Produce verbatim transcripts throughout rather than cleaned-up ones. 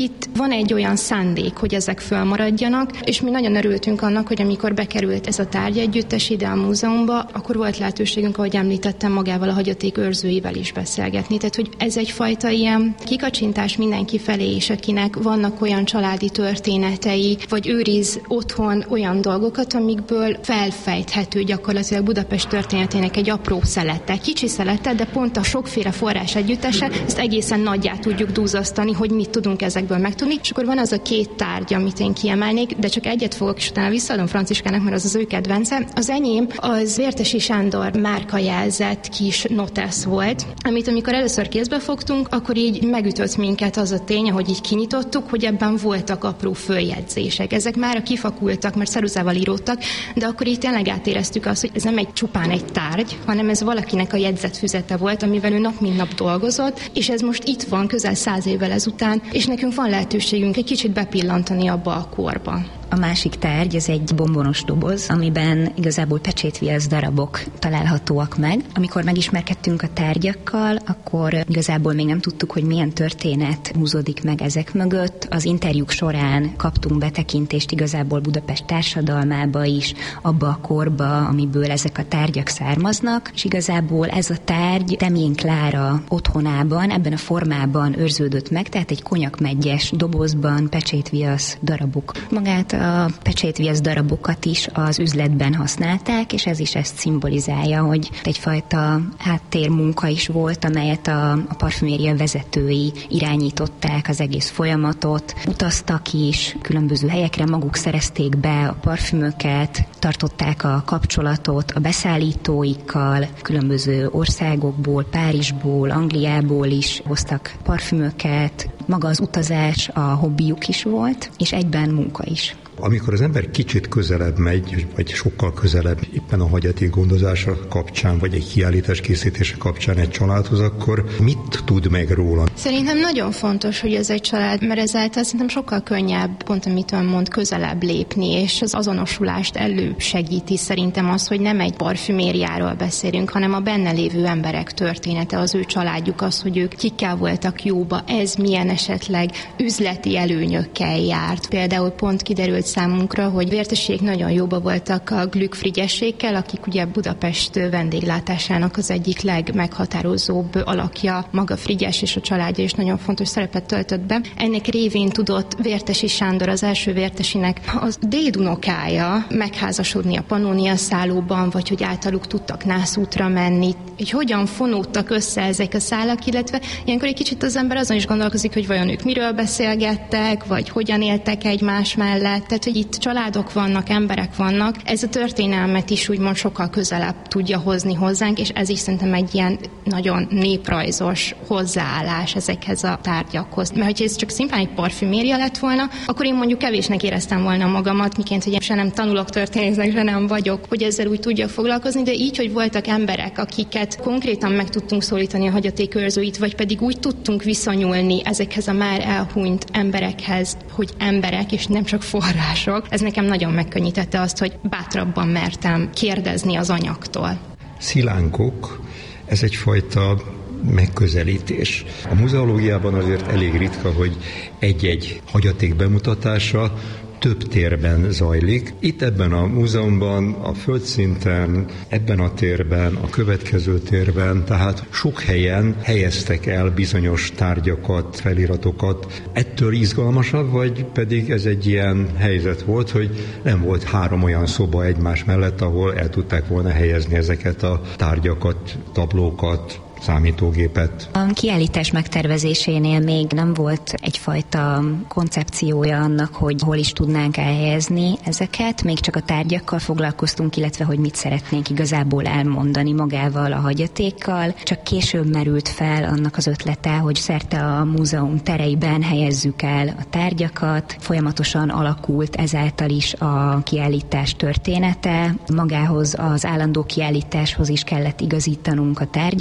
Itt van egy olyan szándék, hogy ezek fölmaradjanak, és mi nagyon örültünk annak, hogy amikor bekerült ez a tárgyegyüttes ide a múzeumba, akkor volt lehetőségünk, ahogy említettem, magával a hagyaték őrzőivel is beszélgetni. Tehát, hogy ez egyfajta ilyen kikacsintás mindenki felé, és akinek vannak olyan családi történetei, vagy őriz otthon olyan dolgokat, amikből felfejthető gyakorlatilag Budapest történetének egy apró szelete, kicsi szelete, de pont a sokféle forrás együttese, ezt egészen nagyjá tudjuk dúzasztani, hogy mit tudunk ezekből megtudni. És akkor van az a két tárgy, amit én kiemelnék, de csak egyet fogok, és utána visszaadom Franciskának, mert az az ő kedvence. Az enyém az Vértesi Sándor márkajelzett kis notesz volt, amit amikor először kézbe fogtunk, akkor így megütött minket az a tény, hogy így kinyitottuk, hogy ebben voltak apró följegyzések. Ezek már kifakultak, mert szeruzával íródtak, de akkor így tényleg átéreztük azt, hogy ez nem egy csupán egy tárgy, hanem ez valakinek a jegyzetfüzete volt, amivel ő nap mint nap dolgozott, és ez most itt van közel száz évvel ezután, és nekünk van lehetőségünk egy kicsit bepillantani abba a korba. A másik tárgy, ez egy bombonos doboz, amiben igazából pecsétviasz darabok találhatóak meg. Amikor megismerkedtünk a tárgyakkal, akkor igazából még nem tudtuk, hogy milyen történet húzódik meg ezek mögött. Az interjúk során kaptunk betekintést igazából Budapest társadalmába is, abba a korba, amiből ezek a tárgyak származnak, és igazából ez a tárgy Temjén Klára otthonában, ebben a formában őrződött meg, tehát egy konyakmeggyes dobozban pecsétviasz darabok. Magát a pecsétviasz darabokat is az üzletben használták, és ez is ezt szimbolizálja, hogy egyfajta háttérmunka is volt, amelyet a, a parfüméria vezetői irányították az egész folyamatot. Utaztak is különböző helyekre, maguk szerezték be a parfümöket, tartották a kapcsolatot a beszállítóikkal, különböző országokból, Párizsból, Angliából is hoztak parfümöket. Maga az utazás a hobbiuk is volt, és egyben munka is. Amikor az ember kicsit közelebb megy, vagy sokkal közelebb éppen a hagyaték gondozása kapcsán, vagy egy kiállítás készítése kapcsán egy családhoz, akkor mit tud meg róla? Szerintem nagyon fontos, hogy ez egy család, mert ezáltal szerintem sokkal könnyebb, pont amit ön mond, közelebb lépni, és az azonosulást elősegíti szerintem az, hogy nem egy parfümériáról beszélünk, hanem a benne lévő emberek története, az ő családjuk, az, hogy ők kikkel voltak jóba, ez milyen esetleg üzleti előnyökkel járt. Például pont kiderült számunkra, hogy Vértesék nagyon jóba voltak a Glück Frigyessékkel, akik ugye Budapest vendéglátásának az egyik legmeghatározóbb alakja, maga Frigyes és a családja is nagyon fontos szerepet töltött be. Ennek révén tudott Vértesi Sándor, az első Vértesinek az dédunokája megházasodni a Pannónia szállóban, vagy hogy általuk tudtak nászútra menni, hogy hogyan fonódtak össze ezek a szálak, illetve ilyenkor egy kicsit az ember azon is gondolkozik, hogy vajon ők miről beszélgettek, vagy hogyan éltek egymás mellett. Tehát, hogy itt családok vannak, emberek vannak, ez a történelmet is úgymond sokkal közelebb tudja hozni hozzánk, és ez is szerintem egy ilyen nagyon néprajzos hozzáállás ezekhez a tárgyakhoz. Mert hogyha ez csak szimplán egy parfüméria lett volna, akkor én mondjuk kevésnek éreztem volna magamat, miként, hogy se nem tanulok történésznek, se nem vagyok, hogy ezzel úgy tudjak foglalkozni, de így, hogy voltak emberek, akiket konkrétan meg tudtunk szólítani a hagyaték őrzőit, vagy pedig úgy tudtunk viszonyulni ezekhez a már elhunyt emberekhez, hogy emberek, és nem csak források. Ez nekem nagyon megkönnyítette azt, hogy bátrabban mertem kérdezni az anyagtól. Szilánkok, ez egyfajta megközelítés. A muzeológiában azért elég ritka, hogy egy-egy hagyaték bemutatása több térben zajlik. Itt ebben a múzeumban, a földszinten, ebben a térben, a következő térben, tehát sok helyen helyeztek el bizonyos tárgyakat, feliratokat. Ettől izgalmasabb, vagy pedig ez egy ilyen helyzet volt, hogy nem volt három olyan szoba egymás mellett, ahol el tudták volna helyezni ezeket a tárgyakat, tablókat, számítógépet. A kiállítás megtervezésénél még nem volt egyfajta koncepciója annak, hogy hol is tudnánk elhelyezni ezeket, még csak a tárgyakkal foglalkoztunk, illetve hogy mit szeretnénk igazából elmondani magával a hagyatékkal. Csak később merült fel annak az ötlete, hogy szerte a múzeum tereiben helyezzük el a tárgyakat. Folyamatosan alakult ezáltal is a kiállítás története. Magához az állandó kiállításhoz is kellett igazítanunk a tárgyakat,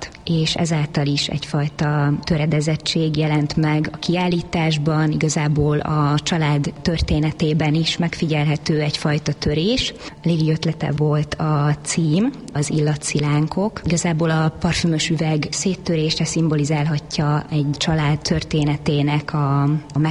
maradt, és ezáltal is egyfajta töredezettség jelent meg a kiállításban, igazából a család történetében is megfigyelhető egyfajta törés. Lili ötlete volt a cím, az illatszilánkok. Igazából a parfümös üveg széttörése szimbolizálhatja egy család történetének a, a